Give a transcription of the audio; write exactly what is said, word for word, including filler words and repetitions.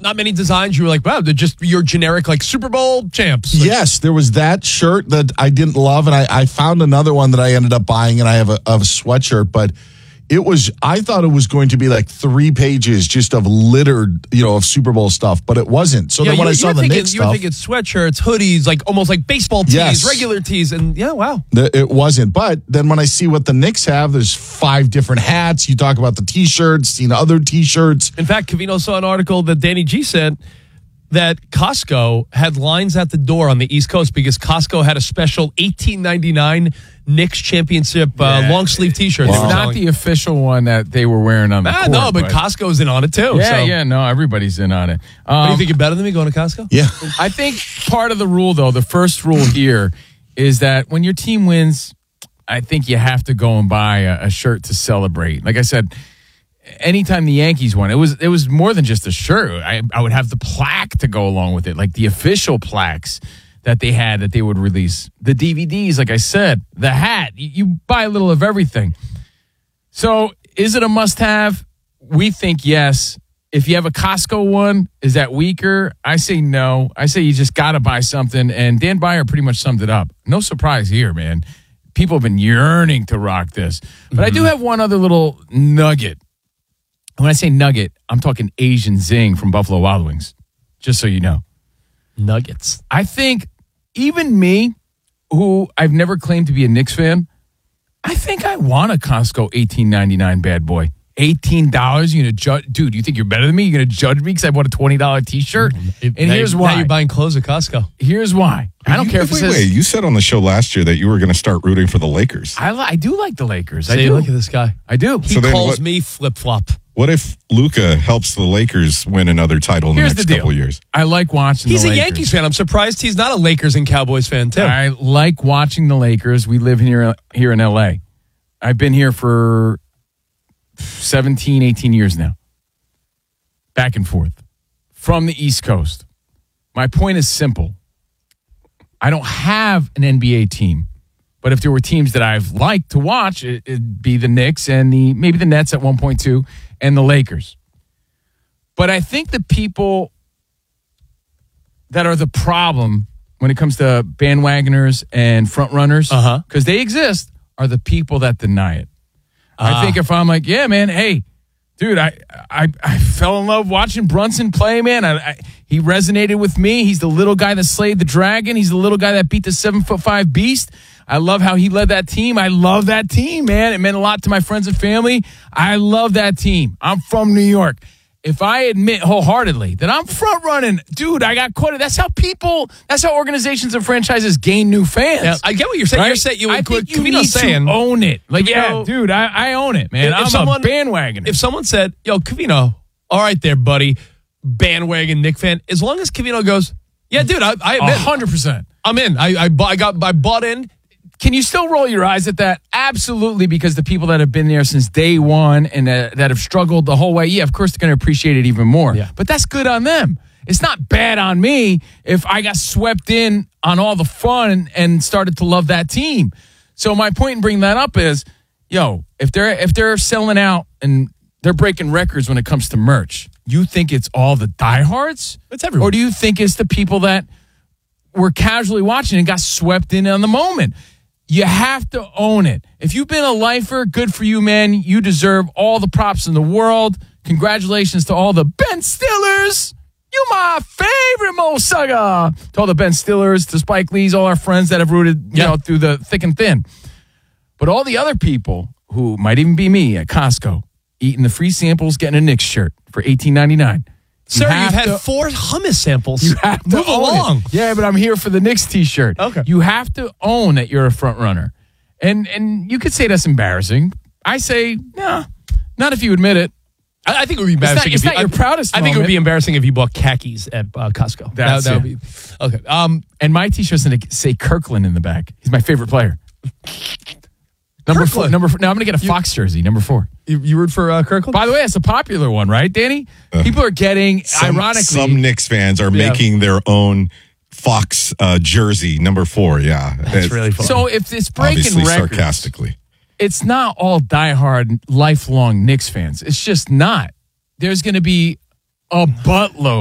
not many designs. You were like, wow, they're just your generic like Super Bowl champs. Like, yes, there was that shirt that I didn't love, and I, I found another one that I ended up buying, and I have a, a sweatshirt, but it was, I thought it was going to be like three pages just of littered, you know, of Super Bowl stuff, but it wasn't. So yeah, then when you, I saw the thinking, Knicks you were stuff. thinking sweatshirts, hoodies, like almost like baseball tees, Yes. regular tees, and yeah, wow. The, it wasn't. But then when I see what the Knicks have, there's five different hats. You talk about the T-shirts, seen other T-shirts. In fact, Covino saw an article that Danny G sent that Costco had lines at the door on the East Coast because Costco had a special eighteen ninety-nine Knicks championship uh, Yeah. long sleeve T-shirt. It's they were not selling. the official one that they were wearing on the Ah, court. no, but, Costco's in on it too. Yeah, so. yeah, no, everybody's in on it. What, Um, do you think you're better than me going to Costco? Yeah. I think part of the rule, though, the first rule here is that when your team wins, I think you have to go and buy a, a shirt to celebrate. Like I said, anytime the Yankees won, it was it was more than just a shirt. I, I would have the plaque to go along with it, like the official plaques that they had that they would release. The D V Ds, like I said, the hat. You, you buy a little of everything. So is it a must-have? We think yes. If you have a Costco one, is that weaker? I say no. I say you just got to buy something. And Dan Byer pretty much summed it up. No surprise here, man. People have been yearning to rock this. But mm-hmm. I do have one other little nugget. When I say nugget, I'm talking Asian Zing from Buffalo Wild Wings, just so you know. Nuggets. I think even me, who I've never claimed to be a Knicks fan, I think I want a Costco eighteen ninety-nine bad boy. eighteen dollars? You're gonna judge, dude, you think you're better than me? You're going to judge me because I bought a twenty dollars T-shirt? And now here's you, why. Now you're buying clothes at Costco. Here's why. I don't you, care if wait, it says... Wait, you said on the show last year that you were going to start rooting for the Lakers. I, li- I do like the Lakers. I See, do. look at this guy. I do. He So then calls what- me flip-flop. What if Luka helps the Lakers win another title in Here's the next the deal. couple of years? I like watching He's the a Lakers. Yankees fan. I'm surprised he's not a Lakers and Cowboys fan, too. I like watching the Lakers. We live here, here in L A. I've been here for seventeen, eighteen years now. Back and forth. From the East Coast. My point is simple. I don't have an N B A team. But if there were teams that I've liked to watch, it, it'd be the Knicks and the maybe the Nets at one point two and the Lakers. But I think the people that are the problem when it comes to bandwagoners and front runners, Uh-huh. because they exist, are the people that deny it. I think if I'm like, yeah, man, hey, dude, I I, I fell in love watching Brunson play, man. I, I, he resonated with me. He's the little guy that slayed the dragon. He's the little guy that beat the seven foot five beast. I love how he led that team. I love that team, man. It meant a lot to my friends and family. I love that team. I'm from New York. If I admit wholeheartedly that I'm front running, dude, I got quoted. That's how people, that's how organizations and franchises gain new fans. Yeah, I get what you're saying. Right? You're saying you I would think you Covino's need saying, to own it. Like, Covino- yeah, dude, I, I own it, man. If- if I'm someone- a bandwagoner. If someone said, yo, Covino, all right there, buddy, bandwagon Knick fan, as long as Covino goes, yeah, dude, I, I A admit, hundred percent. I'm in. I, I, bought, I got, I bought in. Can you still roll your eyes at that? Absolutely, because the people that have been there since day one and uh, that have struggled the whole way, yeah, of course they're going to appreciate it even more. Yeah. But that's good on them. It's not bad on me if I got swept in on all the fun and, and started to love that team. So my point in bringing that up is, yo, if they're if they're selling out and they're breaking records when it comes to merch, you think it's all the diehards? It's everyone. Or do you think it's the people that were casually watching and got swept in on the moment? You have to own it. If you've been a lifer, good for you, man. You deserve all the props in the world. Congratulations to all the Ben Stillers. You my favorite Mo Saga. To all the Ben Stillers, to Spike Lee's, all our friends that have rooted, you Yeah. know, through the thick and thin. But all the other people who might even be me at Costco, eating the free samples, getting a Knicks shirt for eighteen ninety-nine. Sir, You you've have had to- four hummus samples. You have to Move own along. it. Yeah, but I'm here for the Knicks T-shirt. Okay. You have to own that you're a front runner, and and you could say that's embarrassing. I say no, not if you admit it. I, I think it would be not- embarrassing. it's if not you, your I, proudest I think it would moment. be embarrassing if you bought khakis at uh, Costco. That's that, that it. would be okay. Um, And my T-shirt's going to say Kirkland in the back. He's my favorite player. Number four. Kirkland. Number four. Now I'm going to get a Fox jersey. Number four. you, you root for uh, Kirkland? By the way, it's a popular one, right, Danny? Uh, People are getting, Some, ironically, some Knicks fans are Yeah. making their own Fox uh, jersey, number four. Yeah. That's really fun. so if it's breaking Obviously, records, sarcastically. it's not all diehard, lifelong Knicks fans. It's just not. There's going to be a buttload